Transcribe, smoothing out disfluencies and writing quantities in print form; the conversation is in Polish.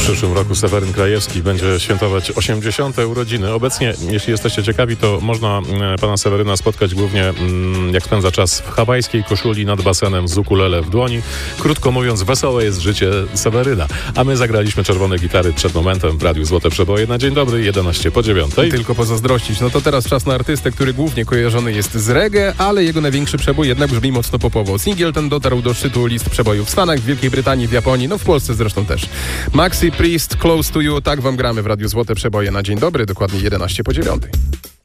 przyszłym roku Seweryn Krajewski będzie świętować 80. urodziny. Obecnie, jeśli jesteście ciekawi, to można pana Seweryna spotkać głównie, jak spędza czas w hawajskiej koszuli nad basenem z ukulele w dłoni. Krótko mówiąc, wesołe jest życie Seweryna. A my zagraliśmy czerwone gitary przed momentem w Radiu Złote Przeboje na dzień dobry, 11 po 9. Tylko pozazdrościć. No to teraz czas na artystę, który głównie kojarzony jest z reggae, ale jego największy przebój jednak brzmi mocno popowo. Singiel ten dotarł do szczytu list przebojów w Stanach, w Wielkiej Brytanii, w Japonii, no w Polsce zresztą też. Maxi Priest, Close to You, tak wam gramy w Radiu Złote Przeboje na dzień dobry, dokładnie 11 po 9.